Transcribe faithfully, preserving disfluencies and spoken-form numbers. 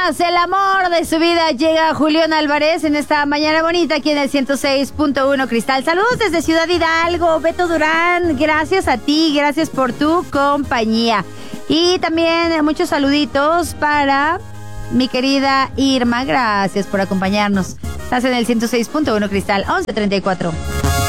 más, el amor de su vida. Llega Julián Álvarez en esta mañana bonita aquí en el ciento seis punto uno Cristal. Saludos desde Ciudad Hidalgo, Beto Durán. Gracias a ti, gracias por tu compañía. Y también muchos saluditos para mi querida Irma. Gracias por acompañarnos. Estás en el ciento seis punto uno Cristal, once treinta y cuatro.